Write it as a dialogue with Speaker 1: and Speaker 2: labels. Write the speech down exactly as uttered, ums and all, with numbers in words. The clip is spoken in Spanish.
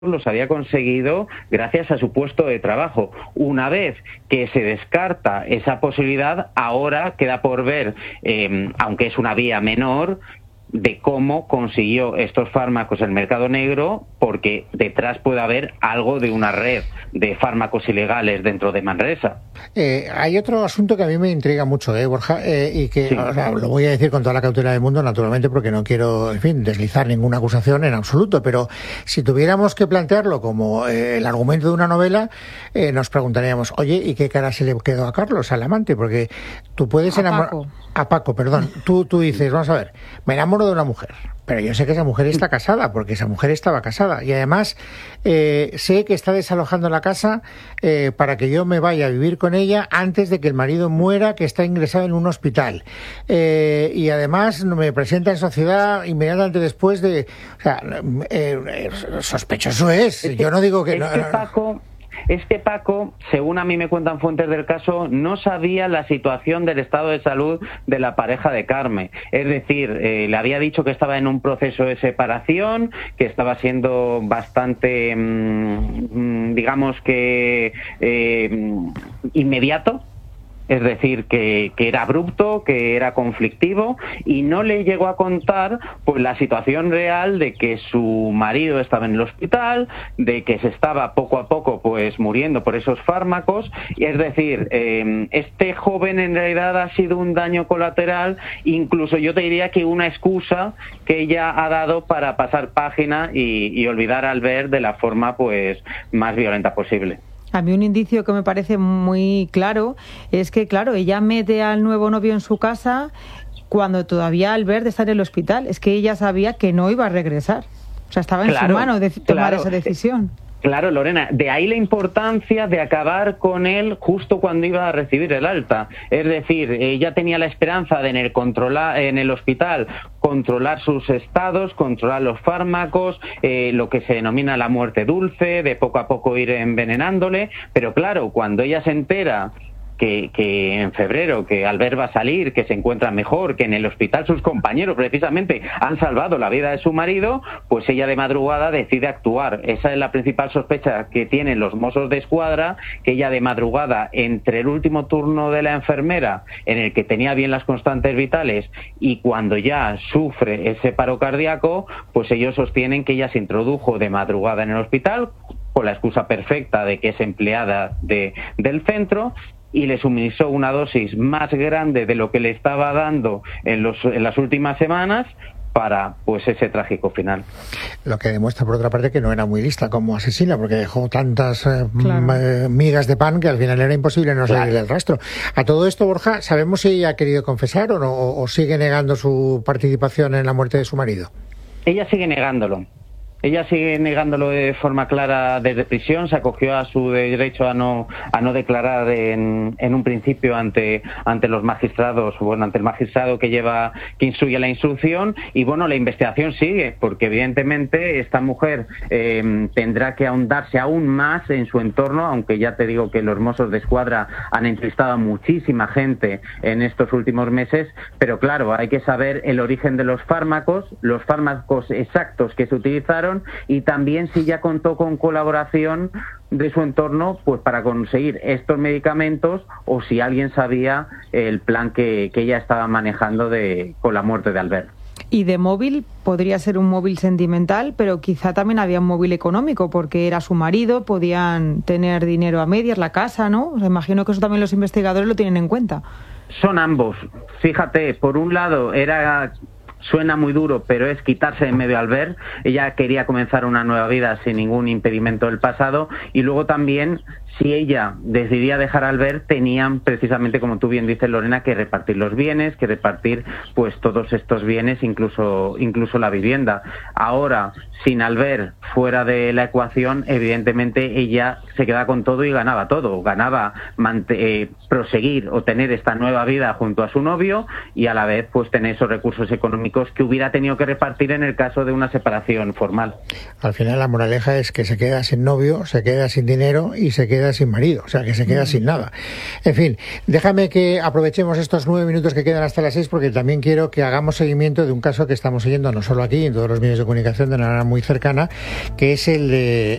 Speaker 1: los había conseguido gracias a su puesto de trabajo. Una vez que se descarta esa posibilidad, ahora queda por ver, eh, aunque es una vía menor, de cómo consiguió estos fármacos en el mercado negro, porque detrás puede haber algo de una red de fármacos ilegales dentro de Manresa.
Speaker 2: Eh, hay otro asunto que a mí me intriga mucho, ¿eh, Borja? Eh, y que
Speaker 1: Sí.
Speaker 2: o sea, lo voy a decir con toda la cautela del mundo, naturalmente, porque no quiero, en fin, deslizar ninguna acusación en absoluto, pero si tuviéramos que plantearlo como eh, el argumento de una novela, eh, nos preguntaríamos, oye, ¿y qué cara se le quedó a Carlos, al amante? Porque tú puedes enamorar...
Speaker 3: Paco.
Speaker 2: A Paco, perdón. Tú, tú dices, vamos a ver, me enamoro de una mujer, pero yo sé que esa mujer está casada, porque esa mujer estaba casada. Y además eh, sé que está desalojando la casa eh, para que yo me vaya a vivir con ella antes de que el marido muera, que está ingresado en un hospital. Eh, y además me presenta en sociedad inmediatamente después de... O sea, eh, eh, sospechoso es.
Speaker 1: es que,
Speaker 2: yo no digo que...
Speaker 1: Es
Speaker 2: no,
Speaker 1: que
Speaker 2: no,
Speaker 1: Paco... Es que Paco, según a mí me cuentan fuentes del caso, no sabía la situación del estado de salud de la pareja de Carme. Es decir, eh, le había dicho que estaba en un proceso de separación, que estaba siendo bastante, mmm, digamos que, eh, inmediato. Es decir, que, que era abrupto, que era conflictivo, y no le llegó a contar pues la situación real de que su marido estaba en el hospital, de que se estaba poco a poco pues muriendo por esos fármacos. Y es decir, eh, este joven en realidad ha sido un daño colateral, incluso yo te diría que una excusa que ella ha dado para pasar página y, y olvidar a Albert de la forma pues más violenta posible.
Speaker 3: A mí un indicio que me parece muy claro es que, claro, ella mete al nuevo novio en su casa cuando todavía Albert está en el hospital. Es que ella sabía que no iba a regresar. O sea, estaba en
Speaker 1: Claro,
Speaker 3: su mano de tomar
Speaker 1: claro.
Speaker 3: esa decisión.
Speaker 1: Claro, Lorena, de ahí la importancia de acabar con él justo cuando iba a recibir el alta. Es decir, ella tenía la esperanza de en el, controlar, en el hospital controlar sus estados, controlar los fármacos, eh, lo que se denomina la muerte dulce, de poco a poco ir envenenándole. Pero claro, cuando ella se entera Que, que en febrero, que Albert va a salir, que se encuentra mejor, que en el hospital sus compañeros precisamente han salvado la vida de su marido, pues ella de madrugada decide actuar. Esa es la principal sospecha que tienen los Mossos de Escuadra, que ella de madrugada, entre el último turno de la enfermera, en el que tenía bien las constantes vitales, y cuando ya sufre ese paro cardíaco, pues ellos sostienen que ella se introdujo de madrugada en el hospital, con la excusa perfecta de que es empleada de, del centro, y le suministró una dosis más grande de lo que le estaba dando en, los, en las últimas semanas para pues ese trágico final.
Speaker 2: Lo que demuestra, por otra parte, que no era muy lista como asesina, porque dejó tantas eh,
Speaker 3: Claro.
Speaker 2: m- migas de pan que al final era imposible no
Speaker 1: Claro.
Speaker 2: seguir el rastro. A todo esto, Borja, ¿sabemos si ella ha querido confesar o, no, o, o sigue negando su participación en la muerte de su marido?
Speaker 1: Ella sigue negándolo. Ella sigue negándolo de forma clara desde prisión, se acogió a su derecho a no a no declarar en, en un principio ante ante los magistrados, bueno, ante el magistrado que lleva que instruye la instrucción, y bueno, la investigación sigue, porque evidentemente esta mujer eh, tendrá que ahondarse aún más en su entorno, aunque ya te digo que los Mossos de Escuadra han entrevistado a muchísima gente en estos últimos meses, pero claro, hay que saber el origen de los fármacos, los fármacos exactos que se utilizaron, y también si ya contó con colaboración de su entorno pues para conseguir estos medicamentos, o si alguien sabía el plan que, que ella estaba manejando de, con la muerte de Albert.
Speaker 3: Y de móvil, podría ser un móvil sentimental, pero quizá también había un móvil económico, porque era su marido, podían tener dinero a medias, la casa, ¿no? O sea, imagino que eso también los investigadores lo tienen en cuenta.
Speaker 1: Son ambos. Fíjate, por un lado era... Suena muy duro, pero es quitarse en medio a Albert. Ella quería comenzar una nueva vida sin ningún impedimento del pasado. Y luego también, si ella decidía dejar a Albert, tenían precisamente, como tú bien dices, Lorena, que repartir los bienes, que repartir pues todos estos bienes, incluso incluso la vivienda. Ahora, sin Albert fuera de la ecuación, evidentemente ella se quedaba con todo y ganaba todo. Ganaba mante- eh, proseguir o tener esta nueva vida junto a su novio, y a la vez pues tener esos recursos económicos que hubiera tenido que repartir en el caso de una separación formal.
Speaker 2: Al final la moraleja es que se queda sin novio, se queda sin dinero y se queda queda sin marido, o sea, que se queda mm. sin nada. En fin, déjame que aprovechemos estos nueve minutos que quedan hasta las seis, porque también quiero que hagamos seguimiento de un caso que estamos siguiendo no solo aquí, en todos los medios de comunicación de una manera muy cercana, que es el de